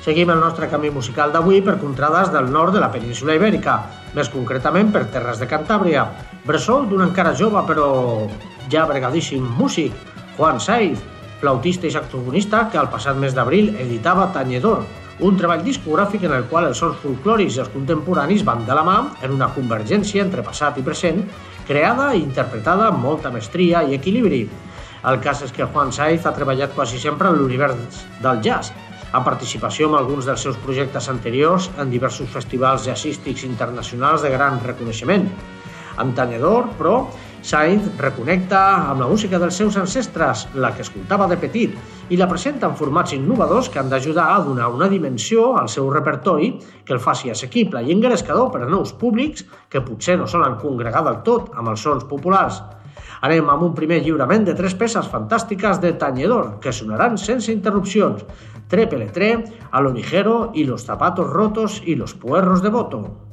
Seguim el nostre camí musical d'avui per contrades del nord de la península Ibèrica, més concretament per terres de Cantàbria. Bressol d'un encara jove però ja bregadíssim músic, Juan Saiz, flautista i saxofonista que el passat mes d'abril editava Tañedor, un treball discogràfic en el qual els sons folclòrics i els contemporanis van de la mà en una convergència entre passat i present, creada i interpretada amb molta mestria i equilibri. El cas és que Juan Saiz ha treballat quasi sempre en l'univers del jazz, amb participació en alguns dels seus projectes anteriors en diversos festivals jazzístics internacionals de gran reconeixement. Amb Tañedor, però, Saiz reconnecta amb la música dels seus ancestres, la que escoltava de petit, i la presenta en formats innovadors que han d'ajudar a donar una dimensió al seu repertori que el faci assequible i engrescador per a nous públics que potser no solen congregar del tot amb els sons populars. Anem amb un primer lliurament de 3 peces fantàstiques de Tañedor, que sonaran sense interrupcions. Trépele Tre, A lo ligero y los zapatos rotos y los puerros de voto.